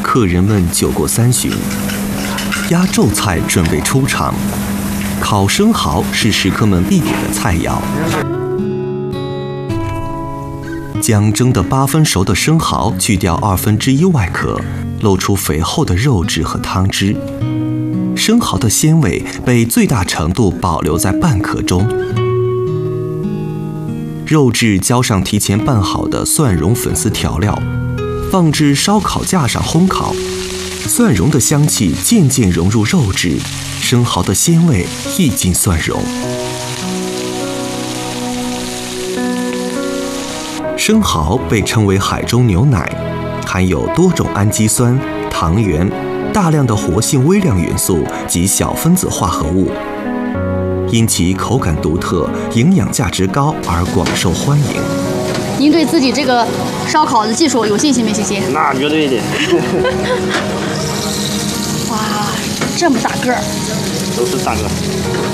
客人们酒过3巡，压轴菜准备出场。烤生蚝是食客们必点的菜肴。将蒸得8分熟的生蚝去掉1/2外壳，露出肥厚的肉质和汤汁。生蚝的鲜味被最大程度保留在半壳中。肉质浇上提前拌好的蒜蓉粉丝调料，放置烧烤架上烘烤。蒜蓉的香气渐渐融入肉质，生蚝的鲜味溢进蒜蓉。生蚝被称为海中牛奶，含有多种氨基酸、糖原、大量的活性微量元素及小分子化合物，因其口感独特、营养价值高而广受欢迎。 您对自己这个烧烤的技术有信心没信心？ 那绝对的。 哇，这么大个儿， 都是大个。